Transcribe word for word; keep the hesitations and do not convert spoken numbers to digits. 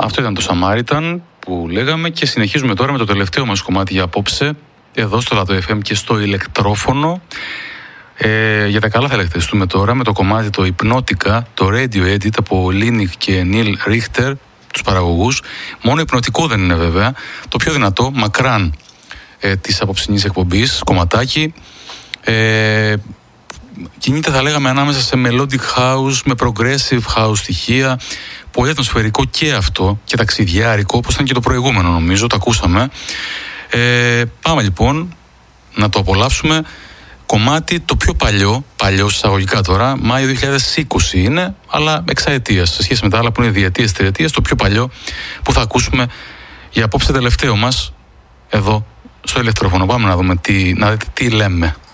αυτό ήταν το Σαμάριταν που λέγαμε και συνεχίζουμε τώρα με το τελευταίο μας κομμάτι για απόψε εδώ στο Λατό εφ εμ και στο ηλεκτρόφωνο. Ε, για τα καλά θα ελευθεριστούμε τώρα με το κομμάτι το Υπνότικα, το Radio Edit από Λίνικ και Νίλ Ρίχτερ, τους παραγωγούς. Μόνο υπνοτικό δεν είναι βέβαια, το πιο δυνατό, μακράν ε, της απόψινής εκπομπής, κομματάκι. Ε, κινείται θα λέγαμε ανάμεσα σε melodic house με progressive house στοιχεία, πολύ ατμοσφαιρικό και αυτό και ταξιδιάρικο, όπως ήταν και το προηγούμενο νομίζω, το ακούσαμε. Ε, πάμε λοιπόν να το απολαύσουμε. Κομμάτι το πιο παλιό, παλιό εισαγωγικά τώρα, Μάιο δύο χιλιάδες είκοσι είναι, αλλά εξαετίας σε σχέση με τα άλλα που είναι διετίας, τριετίας, το πιο παλιό που θα ακούσουμε για απόψε τελευταίο μας εδώ στο ηλεκτρόφωνο. Πάμε να δούμε τι, να δείτε τι λέμε.